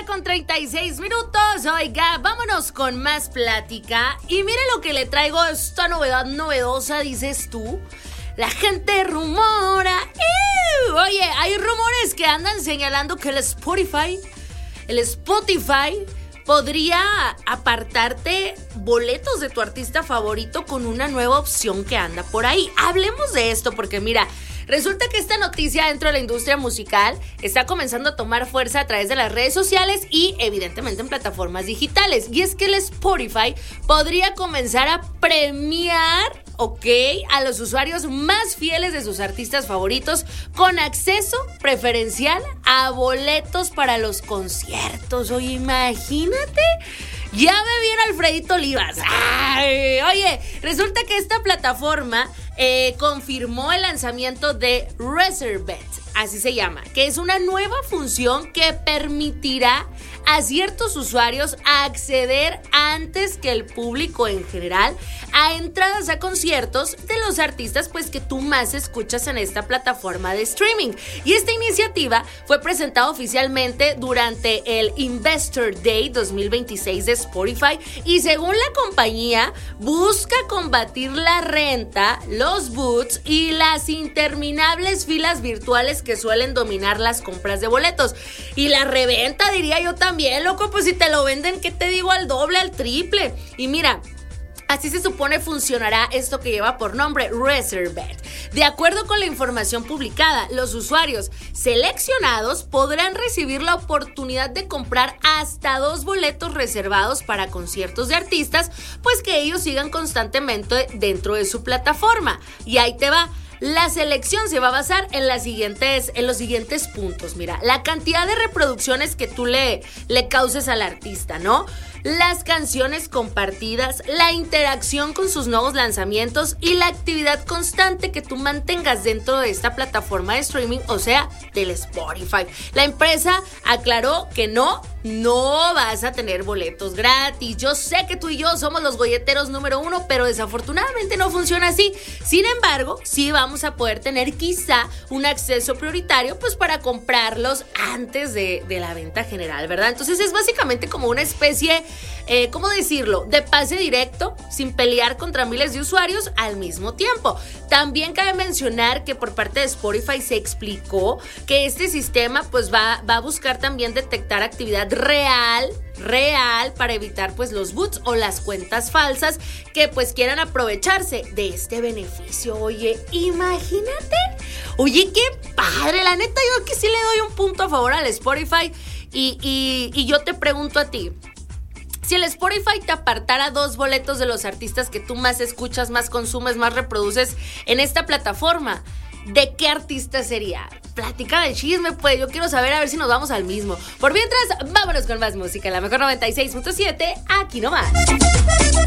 1:36. Oiga, vámonos con más plática. Y mire lo que le traigo, esta novedad novedosa, dices tú. La gente rumora. Oye, hay rumores que andan señalando que el Spotify podría apartarte boletos de tu artista favorito con una nueva opción que anda por ahí. Hablemos de esto porque mira, resulta que esta noticia dentro de la industria musical está comenzando a tomar fuerza a través de las redes sociales y evidentemente en plataformas digitales. Y es que el Spotify podría comenzar a premiar a los usuarios más fieles de sus artistas favoritos con acceso preferencial a boletos para los conciertos. Oye, imagínate. Ya ve bien Alfredito Olivas. Oye, resulta que esta plataforma confirmó el lanzamiento de Reserved, así se llama, que es una nueva función que permitirá a ciertos usuarios acceder antes que el público en general a entradas a conciertos de los artistas pues que tú más escuchas en esta plataforma de streaming. Y esta iniciativa fue presentada oficialmente durante el Investor Day 2026 de Spotify y según la compañía busca combatir la renta, los boots y las interminables filas virtuales que suelen dominar las compras de boletos. Y la reventa, diría yo también, loco, pues si te lo venden, ¿qué te digo? Al doble, al triple. Y mira, así se supone funcionará esto que lleva por nombre Reserved. De acuerdo con la información publicada, los usuarios seleccionados podrán recibir la oportunidad de comprar hasta 2 boletos reservados para conciertos de artistas, pues que ellos sigan constantemente dentro de su plataforma. Y ahí te va. La selección se va a basar en los siguientes puntos. Mira, la cantidad de reproducciones que tú le causes al artista, ¿no? Las canciones compartidas, la interacción con sus nuevos lanzamientos y la actividad constante que tú mantengas dentro de esta plataforma de streaming, o sea, del Spotify. La empresa aclaró que no vas a tener boletos gratis. Yo sé que tú y yo somos los golleteros número 1, pero desafortunadamente no funciona así. Sin embargo, sí vamos a poder tener quizá un acceso prioritario pues para comprarlos antes de la venta general, ¿verdad? Entonces es básicamente como una especie, ¿cómo decirlo?, de pase directo sin pelear contra miles de usuarios al mismo tiempo. También cabe mencionar que por parte de Spotify se explicó que este sistema pues va a buscar también detectar actividad real para evitar pues los bots o las cuentas falsas que pues quieran aprovecharse de este beneficio. Oye, imagínate. Oye, qué padre. La neta, yo que sí le doy un punto a favor al Spotify y yo te pregunto a ti, si el Spotify te apartara 2 boletos de los artistas que tú más escuchas, más consumes, más reproduces en esta plataforma, ¿de qué artista sería? Plática de chisme, pues yo quiero saber, a ver si nos vamos al mismo. Por mientras, vámonos con más música, la mejor 96.7, aquí nomás.